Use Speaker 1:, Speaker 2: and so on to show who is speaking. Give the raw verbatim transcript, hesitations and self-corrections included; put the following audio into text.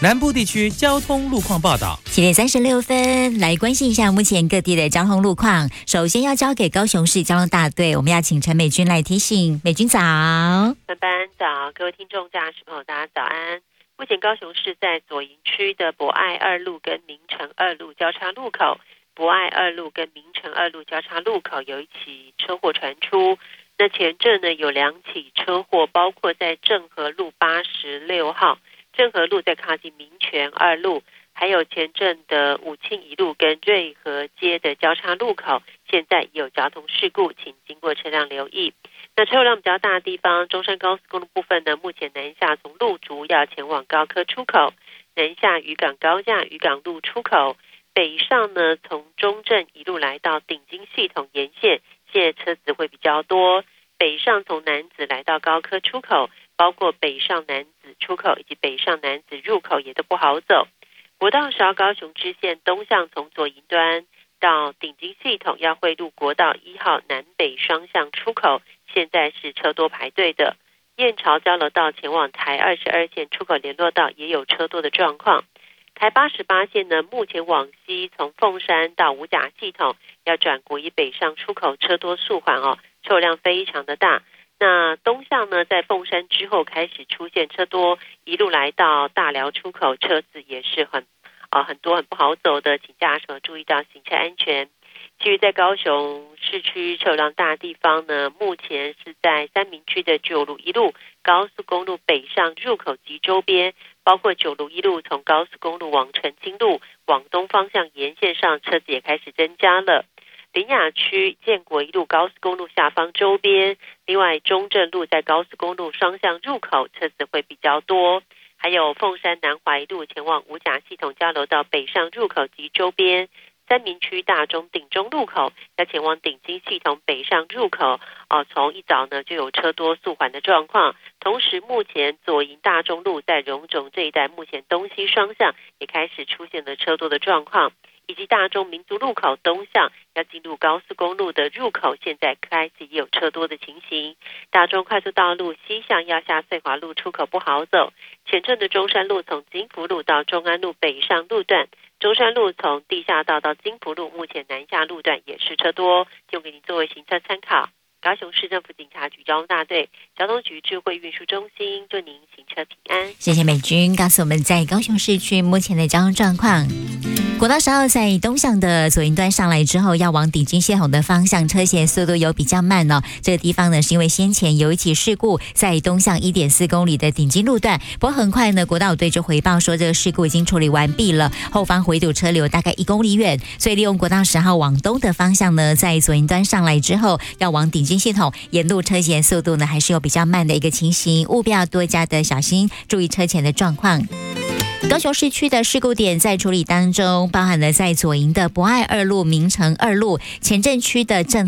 Speaker 1: 南部地区交通路况报道。
Speaker 2: 七点三十六分，来关心一下目前各地的交通路况。首先要交给高雄市交通大队，我们要请陈美君来提醒。美君早。
Speaker 3: 班班早，各位听众驾驶朋友大家早安。目前高雄市在左营区的博爱二路跟明诚二路交叉路口，博爱二路跟明诚二路交叉路口有一起车祸传出。那前阵呢有两起车祸，包括在正和路八十六号，正和路在靠近民权二路，还有前阵的武庆一路跟瑞和街的交叉路口，现在也有交通事故，请经过车辆留意。那车流量比较大的地方，中山高速公路部分呢，目前南下从路竹要前往高科出口，南下渔港高架渔港路出口，北上呢从中正一路来到顶金系统沿线，现在车子会比较多。北上从楠梓来到高科出口，包括北上楠梓出口以及北上楠梓入口也都不好走。国道十号高雄支线东向从左营端到顶金系统要汇入国道一号南北双向出口，现在是车多排队的。燕巢交流道前往台二十二线出口联络道也有车多的状况。台八十八线呢，目前往西从凤山到五甲系统要转国一北上出口车多速缓哦，车辆非常的大。那东向呢，在凤山之后开始出现车多，一路来到大寮出口，车子也是很呃很多很不好走的，请驾驶者注意到行车安全。其余在高雄市区车辆大地方呢，目前是在三民区的九如一路高速公路北上入口及周边，包括九如一路从高速公路往澄清路往东方向沿线上车子也开始增加了。苓雅区建国一路高速公路下方周边，另外中正路在高速公路双向入口车子会比较多，还有凤山南华一路前往五甲系统交流道北上入口及周边，三民区大中顶中路口要前往顶金系统北上入口，呃，从一早呢就有车多速缓的状况。同时，目前左营大中路在荣总这一带，目前东西双向也开始出现了车多的状况，以及大中民族路口东向要进入高速公路的入口，现在开始也有车多的情形。大中快速道路西向要下穗华路出口不好走，前阵的中山路从金福路到中安路北上路段，中山路从地下道到金福路，目前南下路段也是车多，就给您作为行车参考。高雄市政府警察局交通大队交通局智慧运输中心祝您行车平安。
Speaker 2: 谢谢美君告诉我们在高雄市区目前的交通状况。国道十号在东向的左营端上来之后，要往顶金系统的方向，车行速度有比较慢哦。这个地方呢，是因为先前有一起事故，在东向 一点四公里的顶金路段，不过很快呢，国道队就回报说这个事故已经处理完毕了，后方回堵车流大概一公里远，所以利用国道十号往东的方向呢，在左营端上来之后，要往顶金系统，沿路车行速度呢还是有比较慢的一个情形，务必要多加的小心，注意车前的状况。高雄市区的事故点在处理当中，包含了在左营的博爱二路、明诚二路、前镇区的正